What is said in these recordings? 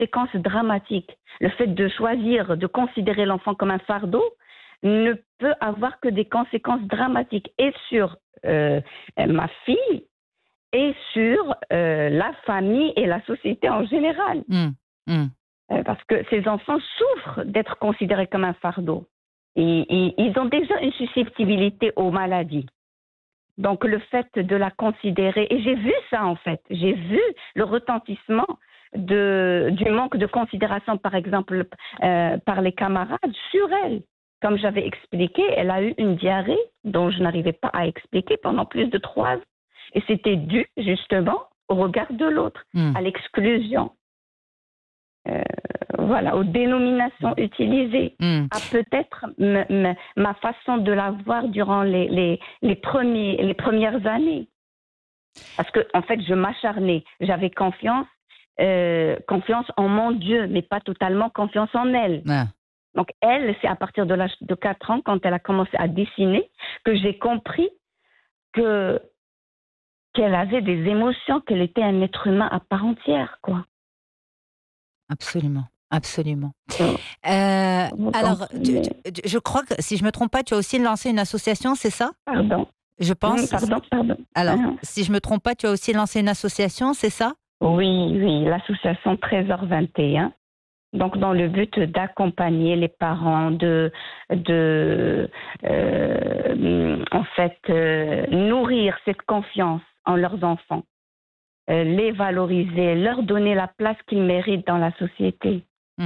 conséquences dramatiques. Le fait de choisir, de considérer l'enfant comme un fardeau ne peut avoir que des conséquences dramatiques et sur ma fille et sur la famille et la société en général. Parce que ces enfants souffrent d'être considérés comme un fardeau. Ils ont déjà une susceptibilité aux maladies. Donc le fait de la considérer, et j'ai vu ça en fait, j'ai vu le retentissement du manque de considération, par exemple, par les camarades sur elle. Comme j'avais expliqué, elle a eu une diarrhée dont je n'arrivais pas à expliquer pendant plus de 3 ans. Et c'était dû justement au regard de l'autre, à l'exclusion. Voilà, aux dénominations utilisées, à peut-être ma façon de la voir durant les premières années. Parce que, en fait, je m'acharnais. J'avais confiance en mon Dieu, mais pas totalement confiance en elle. Ah. Donc, elle, c'est à partir de l'âge de 4 ans, quand elle a commencé à dessiner, que j'ai compris qu'elle avait des émotions, qu'elle était un être humain à part entière, quoi. Absolument. Absolument. Alors, je crois que, si je ne me trompe pas, tu as aussi lancé une association, c'est ça ? Pardon. Je pense. Pardon. Alors, si je ne me trompe pas, tu as aussi lancé une association, c'est ça ? Oui, l'association Trésor 21. Donc, dans le but d'accompagner les parents, nourrir cette confiance en leurs enfants, les valoriser, leur donner la place qu'ils méritent dans la société.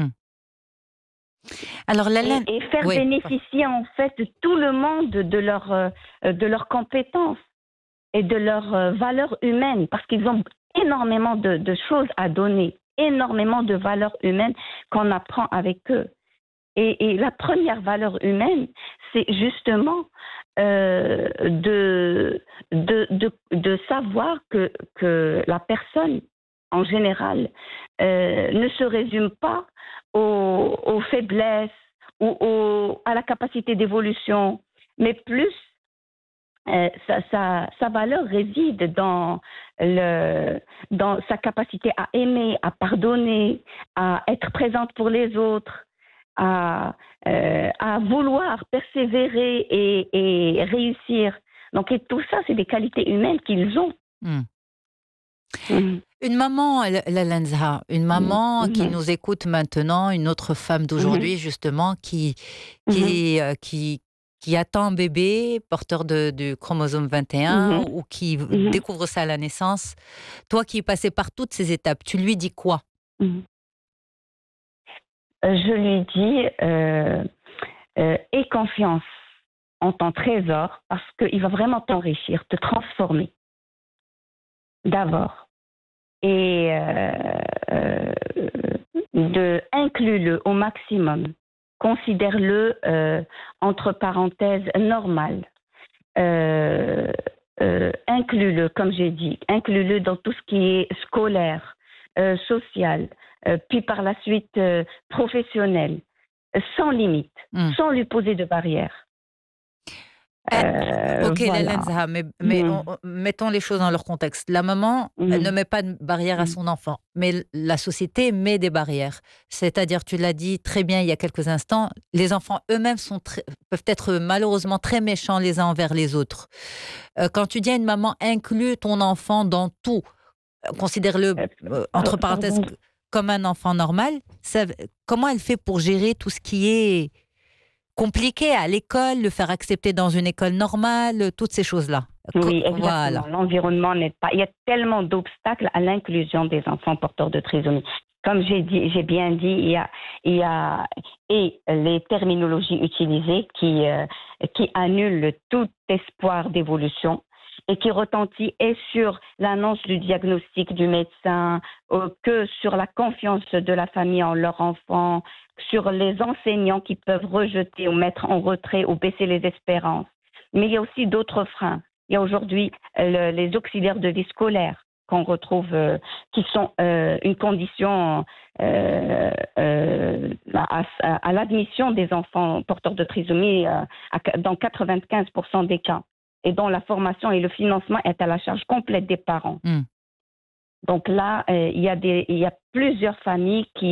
Alors, et faire bénéficier en fait tout le monde de leurs compétences et de leurs valeurs humaines, parce qu'ils ont énormément de choses à donner, énormément de valeurs humaines qu'on apprend avec eux. Et la première valeur humaine, c'est justement de savoir que la personne, en général, ne se résume pas aux faiblesses ou à la capacité d'évolution, mais plus sa valeur réside dans sa capacité à aimer, à pardonner, à être présente pour les autres, à vouloir persévérer et réussir. Donc, et tout ça, c'est des qualités humaines qu'ils ont. Une maman, Lalanza, une maman qui nous écoute maintenant, une autre femme d'aujourd'hui, justement, qui attend un bébé porteur du chromosome 21 ou qui découvre ça à la naissance. Toi qui es passée par toutes ces étapes, tu lui dis quoi ? Je lui dis aie confiance en ton trésor, parce qu'il va vraiment t'enrichir, te transformer. D'abord. Et inclus-le au maximum. Considère-le, entre parenthèses, normal. Inclus-le, comme j'ai dit, inclus-le dans tout ce qui est scolaire, social, puis par la suite professionnel, sans limite, sans lui poser de barrières. Ok, voilà. Lalanza, mais mettons les choses dans leur contexte. La maman ne met pas de barrière à son enfant, mais la société met des barrières. C'est-à-dire, tu l'as dit très bien il y a quelques instants, les enfants eux-mêmes peuvent être malheureusement très méchants les uns envers les autres. Quand tu dis à une maman, inclus ton enfant dans tout, considère-le, entre parenthèses, comme un enfant normal, comment elle fait pour gérer tout ce qui est compliqué à l'école, le faire accepter dans une école normale, toutes ces choses-là. Oui, exactement. Voilà. L'environnement n'aide pas. Il y a tellement d'obstacles à l'inclusion des enfants porteurs de trisomie. Comme j'ai bien dit, il y a les terminologies utilisées qui annulent tout espoir d'évolution et qui retentit et sur l'annonce du diagnostic du médecin, que sur la confiance de la famille en leur enfant, sur les enseignants qui peuvent rejeter ou mettre en retrait ou baisser les espérances. Mais il y a aussi d'autres freins. Il y a aujourd'hui les auxiliaires de vie scolaire qu'on retrouve, qui sont une condition à l'admission des enfants porteurs de trisomie dans 95% des cas, et dont la formation et le financement est à la charge complète des parents. Donc là, il y a plusieurs familles qui